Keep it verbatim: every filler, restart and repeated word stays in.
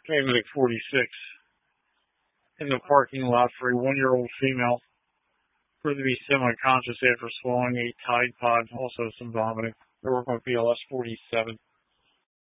Paramedic forty-six in the parking lot for a one-year-old female. Proved to be semi-conscious after swallowing a Tide Pod, also some vomiting. They're working with B L S forty-seven.